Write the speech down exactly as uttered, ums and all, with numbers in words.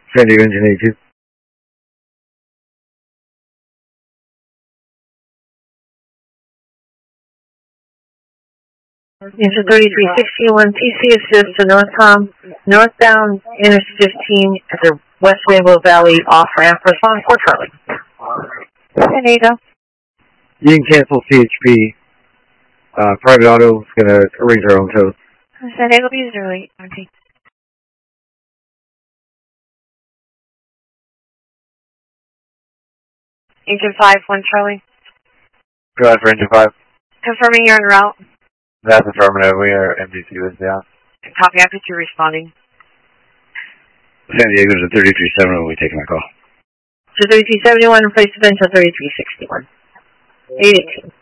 San Diego Engine eighty-two. Engine thirty-three sixty-one, P C assist to Northcom, northbound Interstate fifteen at the West Rainbow Valley off-ramp. Respond for Charlie. San Diego. You can cancel C H P. Uh, private auto is going to arrange our own tow. San Diego B zero eight. Okay. Engine five, one Charlie. Go ahead for engine five. Confirming you're en route. That's affirmative. We are M D C with down. Copy, I put you responding. San Diego to thirty-three seventy-one, we taking that call. So thirty-three seventy-one, replace the bench on thirty-three sixty-one. eight eighteen.